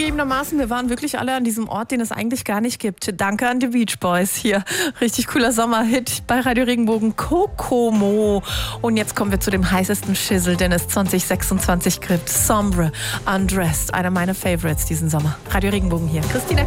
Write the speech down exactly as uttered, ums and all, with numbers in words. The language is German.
zugegebenermaßen, wir waren wirklich alle an diesem Ort, den es eigentlich gar nicht gibt. Danke an die Beach Boys hier. Richtig cooler Sommerhit bei Radio Regenbogen, Kokomo. Und jetzt kommen wir zu dem heißesten Schissel, den es zwanzig sechsundzwanzig gibt. Sombre, Undressed, einer meiner Favorites diesen Sommer. Radio Regenbogen hier. Christina